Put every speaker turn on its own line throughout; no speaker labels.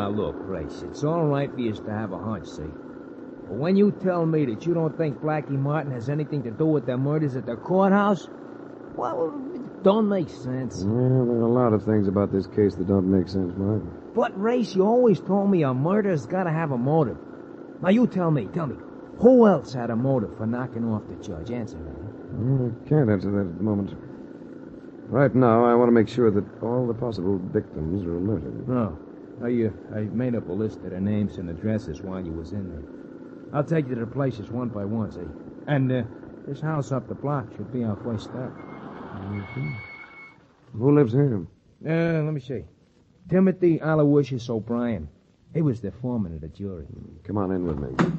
look, Grace, it's all right for you to have a hunch, see? But when you tell me that you don't think Blackie Martin has anything to do with the murders at the courthouse, well, it don't make sense.
Well, there are a lot of things about this case that don't make sense, Mark.
But, Race, you always told me a murder's gotta have a motive. Now, you tell me, who else had a motive for knocking off the judge? Answer that.
Well, I can't answer that at the moment. Right now, I want to make sure that all the possible victims are alerted.
No. I made up a list of their names and addresses while you was in there. I'll take you to the places one by one, see? And, this house up the block should be our first stop.
Mm-hmm. Who lives here?
Let me see. Timothy Aloysius O'Brien. He was the foreman of the jury.
Come on in with me.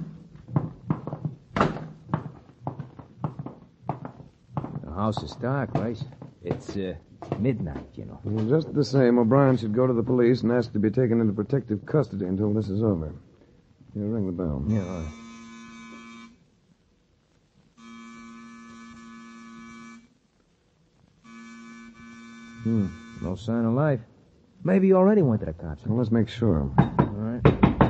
The house is dark, Race. It's, midnight, you know.
Well, just the same, O'Brien should go to the police and ask to be taken into protective custody until this is over. Here, ring the bell.
Yeah, all right. No sign of life. Maybe you already went to the cops.
Well, let's make sure.
All right.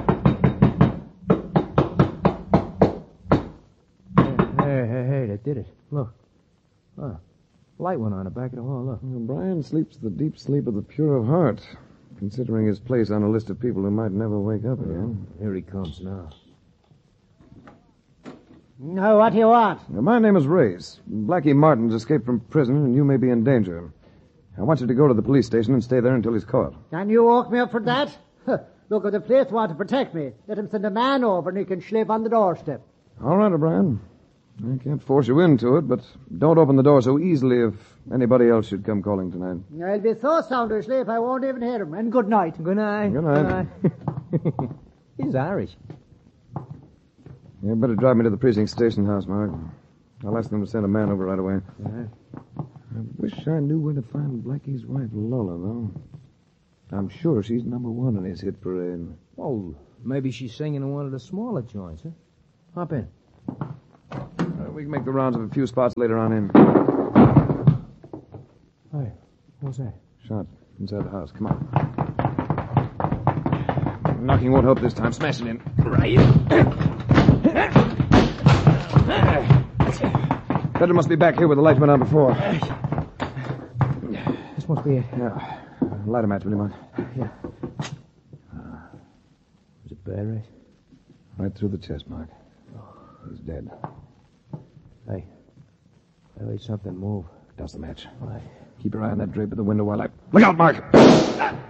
Hey, that did it. Look. Oh, light went on the back of the hall, look.
O'Brien sleeps the deep sleep of the pure of heart, considering his place on a list of people who might never wake up again.
Here he comes now.
No, what do you want?
Now, my name is Race. Blackie Martin's escaped from prison, and you may be in danger. I want you to go to the police station and stay there until he's caught.
And you woke me up for that? Look, if the police want to protect me, let him send a man over and he can sleep on the doorstep.
All right, O'Brien. I can't force you into it, but don't open the door so easily if anybody else should come calling tonight.
I'll be so sound asleep I won't even hear him. And good night.
Good night.
Good night.
He's Irish.
You better drive me to the precinct station house, Mark. I'll ask them to send a man over right away.
Yeah.
I wish I knew where to find Blackie's wife, Lola, though. I'm sure she's number one in his hit parade.
Oh, maybe she's singing in one of the smaller joints, huh? Hop in.
We can make the rounds of a few spots later on in.
Hey, what's that?
Shot inside the house. Come on. Knocking won't help this time. Smash it in.
Right.
Federer must be back here where the lights went on before.
This must be it.
Yeah. Light a match, will you mind?
Yeah. Was it bad, Race?
Right through the chest, Mark. He's dead.
Hey. I heard something move.
Douse the match.
Right.
Keep your eye on that drape at the window while I... Look out, Mark!